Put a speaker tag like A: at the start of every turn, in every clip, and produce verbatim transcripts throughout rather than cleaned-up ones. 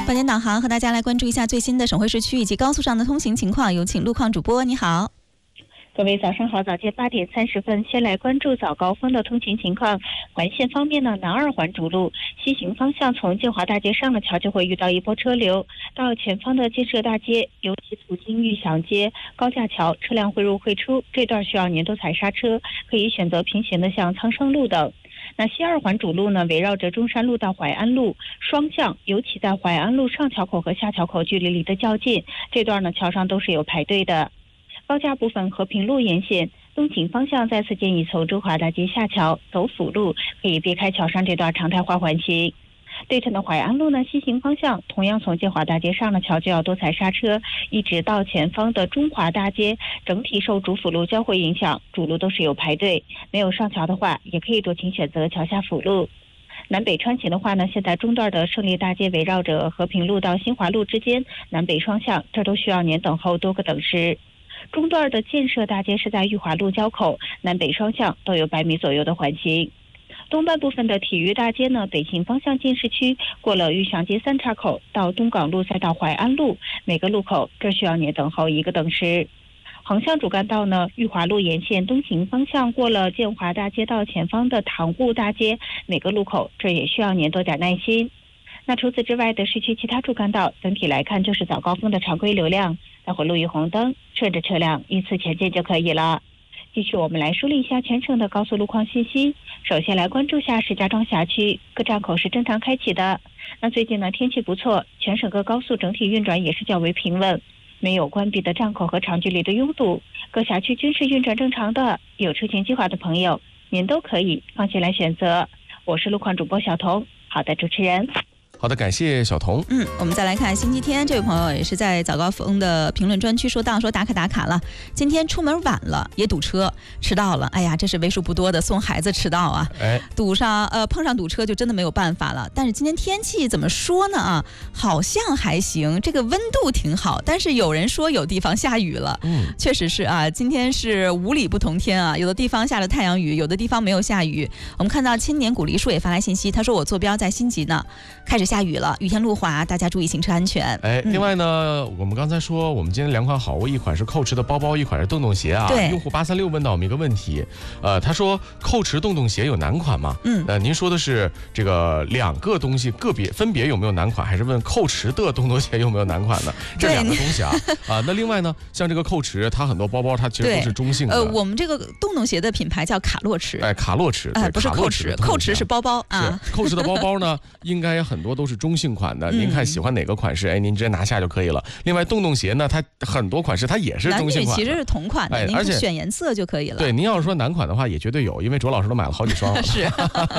A: 半点导航和大家来关注一下最新的省会市区以及高速上的通行情况，有请路况主播。你好，
B: 各位早上好，早间八点三十分，先来关注早高峰的通行情况。环线方面呢，南二环主路西行方向从建华大街上了桥就会遇到一波车流，到前方的建设大街，尤其途经玉祥街、高架桥，车辆汇入汇出，这段需要年度踩刹车，可以选择平行的向苍生路等。那西二环主路呢，围绕着中山路到淮安路双向，尤其在淮安路上桥口和下桥口距离离得较近，这段呢桥上都是有排队的。高架部分和平路沿线东行方向再次建议从中华大街下桥走辅路，可以避开桥上这段常态化环情。对称的淮安路呢，西行方向同样从建华大街上了桥就要多踩刹车，一直到前方的中华大街，整体受主辅路交汇影响，主路都是有排队，没有上桥的话也可以多请选择桥下辅路。南北穿行的话呢，现在中段的胜利大街围绕着和平路到新华路之间南北双向，这都需要年等候多个等时。中段的建设大街是在裕华路交口，南北双向都有百米左右的缓行。东半部分的体育大街呢，北行方向进市区，过了裕祥街三岔口到东港路再到淮安路，每个路口这需要年等候一个等时。横向主干道呢，裕华路沿线东行方向过了建华大街到前方的塘沽大街，每个路口这也需要年多点耐心。那除此之外的市区其他主干道，整体来看就是早高峰的常规流量，待会路遇红灯，顺着车辆依次前进就可以了。继续我们来梳理一下全省的高速路况信息。首先来关注下石家庄辖区，各站口是正常开启的。那最近呢天气不错，全省各高速整体运转也是较为平稳，没有关闭的站口和长距离的拥堵，各辖区均是运转正常的。有出行计划的朋友，您都可以放心来选择。我是路况主播小彤，好的，主持人。
C: 好的，感谢小彤。
A: 嗯，我们再来看星期天，这位朋友也是在早高峰的评论专区说到，说打卡打卡了，今天出门晚了也堵车，迟到了，哎呀，这是为数不多的送孩子迟到啊，
C: 哎，
A: 堵上呃碰上堵车就真的没有办法了。但是今天天气怎么说呢啊，好像还行，这个温度挺好，但是有人说有地方下雨了，嗯，确实是啊，今天是五里不同天啊，有的地方下了太阳雨，有的地方没有下雨。我们看到青年古梨树也发来信息，他说我坐标在新集呢，开始下雨了，雨天路滑，大家注意行车安全。
C: 哎，另外呢、嗯、我们刚才说我们今天两款好物，一款是蔻驰的包包，一款是洞洞鞋啊。
A: 对，
C: 用户八三六问到我们一个问题，呃他说蔻驰洞洞鞋有男款吗？嗯，呃您说的是这个两个东西个别分别有没有男款，还是问蔻驰的洞洞鞋有没有男款呢？这两个东西啊啊，那另外呢，像这个蔻驰，它很多包包它其实都是中性的。
A: 呃，我们这个洞洞鞋的品牌叫卡洛驰。
C: 哎，卡洛驰，
A: 哎，不是蔻驰，蔻驰是包包啊。
C: 蔻驰的包包呢，应该很多都是中性款的。您看喜欢哪个款式，哎，您直接拿下就可以了。另外，洞洞鞋呢，它很多款式它也是中性款，
A: 男女其实是同款的，
C: 哎，
A: 您选颜色就可以了。
C: 对，您要是说男款的话，也绝对有，因为卓老师都买了好几双了。
A: 是。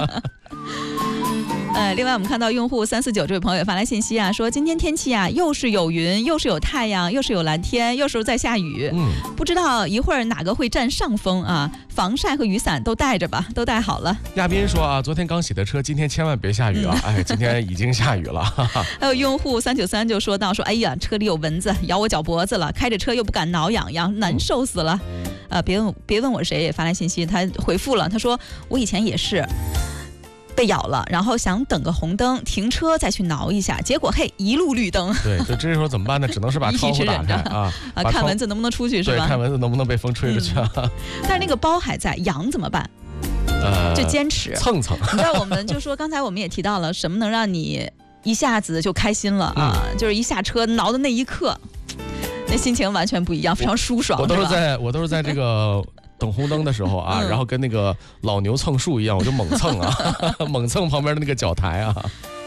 A: 呃，另外我们看到用户三四九这位朋友也发来信息啊，说今天天气啊，又是有云，又是有太阳，又是有蓝天，又是在下雨，嗯，不知道一会儿哪个会占上风啊？防晒和雨伞都带着吧，都带好了。
C: 亚斌说啊，昨天刚洗的车，今天千万别下雨啊！嗯、哎，今天已经下雨了。
A: 还有用户三九三就说到说，哎呀，车里有蚊子咬我脚脖子了，开着车又不敢挠痒痒，难受死了。呃，别问别问我谁，也发来信息，他回复了，他说我以前也是。被咬了，然后想等个红灯停车再去挠一下，结果嘿一路绿灯。
C: 对，就这时候怎么办呢？只能是把窗户打开啊
A: 啊，看蚊子能不能出去是吧？
C: 对，看蚊子能不能被风吹出去啊？
A: 嗯、但是那个包还在，痒怎么办？呃，就坚持
C: 蹭蹭。
A: 你知道，我们就说刚才我们也提到了，什么能让你一下子就开心了啊？嗯、就是一下车挠的那一刻，那心情完全不一样，非常舒爽。
C: 我都是在，我都是在这个。等红灯的时候啊、嗯，然后跟那个老牛蹭树一样，我就猛蹭啊，猛蹭旁边的那个脚台啊。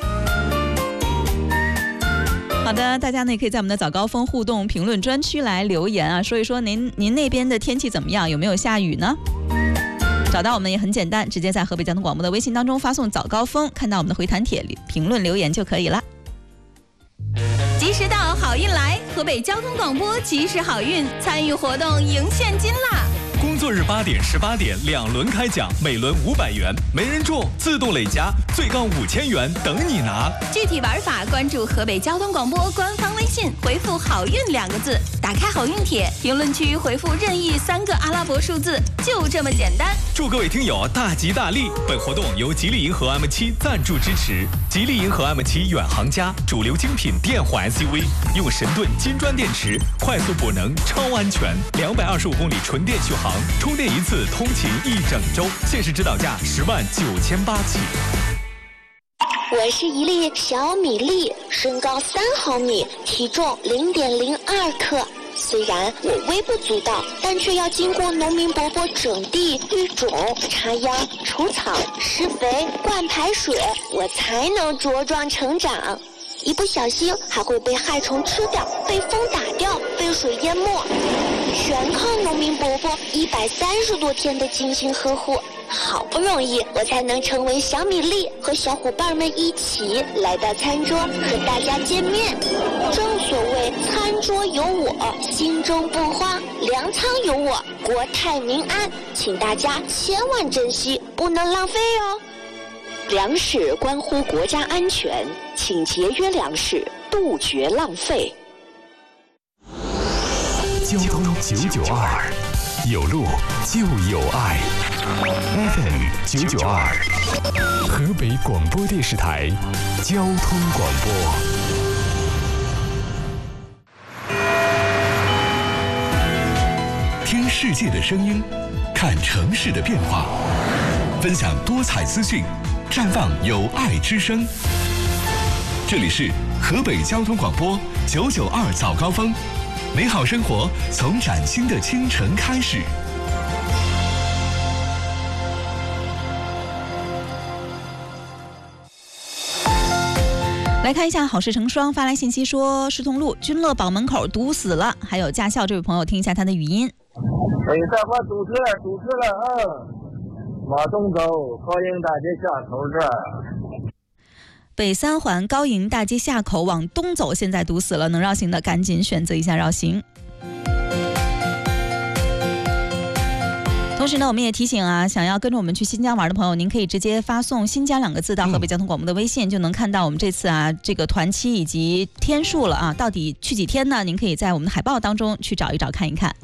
A: 好的，大家呢也可以在我们的早高峰互动评论专区来留言啊，说一说您您那边的天气怎么样，有没有下雨呢？找到我们也很简单，直接在河北交通广播的微信当中发送早高峰，看到我们的回弹帖评论留言就可以了。
D: 及时到，好运来！河北交通广播及时好运，参与活动赢现金啦！
E: 工作日八点、十八点两轮开奖，每轮五百元，没人中自动累加，最高五千元等你拿。
D: 具体玩法关注河北交通广播官方微信，回复好运两个字，打开好运帖，评论区回复任意三个阿拉伯数字，就这么简单。
E: 祝各位听友大吉大利！本活动由吉利银河 M 七赞助支持。吉利银河 M 七远航家，主流精品电混 S U V， 用神盾金砖电池，快速补能，超安全，两百二十五公里纯电续航，充电一次通勤一整周，限时指导价十万九千八起。
F: 我是一粒小米粒，身高三毫米，体重零点零二克。虽然我微不足道，但却要经过农民伯伯整地、育种、插秧、除草、施肥、灌排水，我才能茁壮成长。一不小心还会被害虫吃掉，被风打掉，被水淹没，全靠农民伯伯一百三十多天的精心呵护。好不容易我才能成为小米粒，和小伙伴们一起来到餐桌和大家见面。正所谓餐桌有我，心中不慌；粮仓有我，国泰民安。请大家千万珍惜，不能浪费哦。粮食关乎国家安全，请节约粮食，杜绝浪费。
G: 交通九九二，有路就有爱。F M 九九二，河北广播电视台交通广播。听世界的声音，看城市的变化，分享多彩资讯，绽放有爱之声。这里是河北交通广播九九二早高峰，美好生活从崭新的清晨开始。
A: 来看一下好事成双发来信息说，石通路君乐堡门口堵死了。还有驾校这位朋友，听一下他的语音。
H: 北三环堵车了，堵车了啊！往东走，高营大街下口这儿。
A: 北三环高营大街下口往东走，现在堵死了，能绕行的赶紧选择一下绕行。同时呢，我们也提醒啊，想要跟着我们去新疆玩的朋友，您可以直接发送新疆两个字到河北交通广播的微信、嗯、就能看到我们这次啊这个团期以及天数了啊，到底去几天呢？您可以在我们的海报当中去找一找看一看。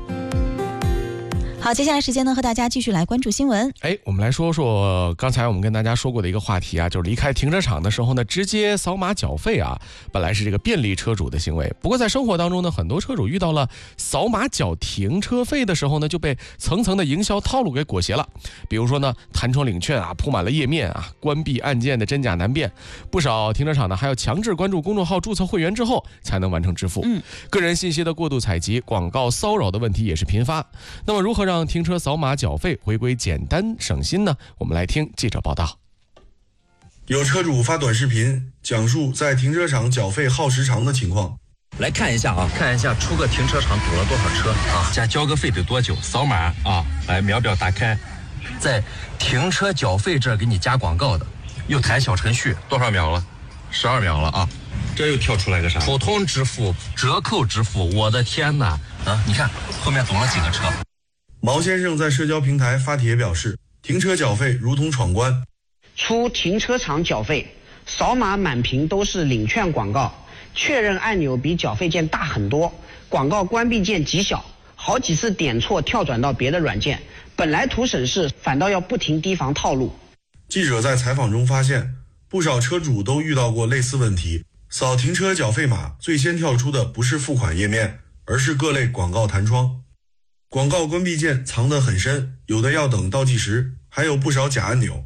A: 好，接下来时间呢，和大家继续来关注新闻。
C: 哎，我们来说说刚才我们跟大家说过的一个话题啊，就是离开停车场的时候呢，直接扫码缴费啊，本来是这个便利车主的行为。不过在生活当中呢，很多车主遇到了扫码缴停车费的时候呢，就被层层的营销套路给裹挟了。比如说呢，弹窗领券啊，铺满了页面啊，关闭按键的真假难辨。不少停车场呢，还要强制关注公众号、注册会员之后才能完成支付。嗯，个人信息的过度采集、广告骚扰的问题也是频发。那么如何让让停车扫码缴费回归简单省心呢？我们来听记者报道。
I: 有车主发短视频讲述在停车场缴费耗时长的情况。
J: 来看一下啊，看一下出个停车场堵了多少车啊，加交个费得多久？扫码啊，来秒表打开，在停车缴费这儿给你加广告的，又弹小程序，多少秒了？十二秒了啊。
I: 这又跳出来个啥？
J: 普通支付、折扣支付，我的天哪！啊，你看后面堵了几个车。
I: 毛先生在社交平台发帖表示，停车缴费如同闯关。
K: 出停车场缴费，扫码满屏都是领券广告，确认按钮比缴费键大很多，广告关闭键极小，好几次点错跳转到别的软件，本来图省事，反倒要不停提防套路。
I: 记者在采访中发现，不少车主都遇到过类似问题，扫停车缴费码最先跳出的不是付款页面，而是各类广告弹窗。广告关闭键藏得很深，有的要等倒计时，还有不少假按钮。